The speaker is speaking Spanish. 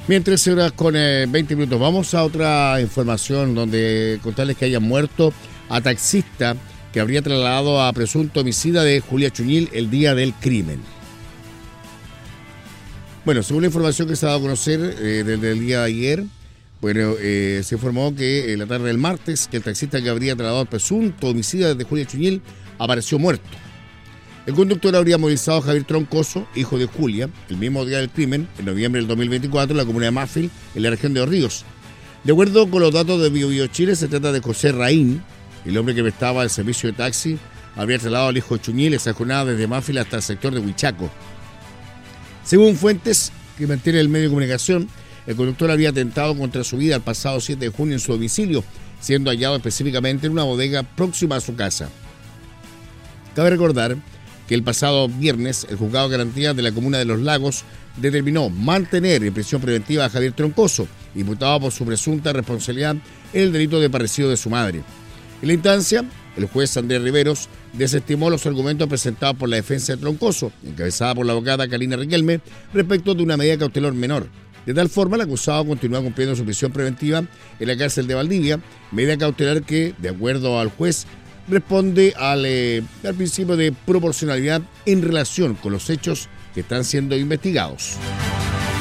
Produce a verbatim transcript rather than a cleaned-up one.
Bien, trece horas con eh, veinte minutos. Vamos a otra información donde contarles que haya muerto a taxista que habría trasladado a presunto homicida de Julia Chuñil el día del crimen. Bueno, según la información que se ha dado a conocer eh, desde el día de ayer, bueno, eh, se informó que en la tarde del martes que el taxista que habría trasladado al presunto homicida de Julia Chuñil apareció muerto. El conductor habría movilizado a Javier Troncoso, hijo de Julia, el mismo día del crimen, en noviembre del dos mil veinticuatro, en la comuna de Mafil, en la región de Los Ríos. De acuerdo con los datos de Bio Bio Chile, se trata de José Raín, el hombre que prestaba el servicio de taxi, habría trasladado al hijo de Chuñil esa jornada desde Mafil hasta el sector de Huichaco. Según fuentes que mantiene el medio de comunicación, el conductor había atentado contra su vida el pasado siete de junio en su domicilio, siendo hallado específicamente en una bodega próxima a su casa. Cabe recordar que el pasado viernes el juzgado de garantías de la comuna de Los Lagos determinó mantener en prisión preventiva a Javier Troncoso, imputado por su presunta responsabilidad en el delito de parricidio de su madre. En la instancia, el juez Andrés Riveros desestimó los argumentos presentados por la defensa de Troncoso, encabezada por la abogada Karina Riquelme, respecto de una medida cautelar menor. De tal forma, el acusado continúa cumpliendo su prisión preventiva en la cárcel de Valdivia, medida cautelar que, de acuerdo al juez, responde al, eh, al principio de proporcionalidad en relación con los hechos que están siendo investigados.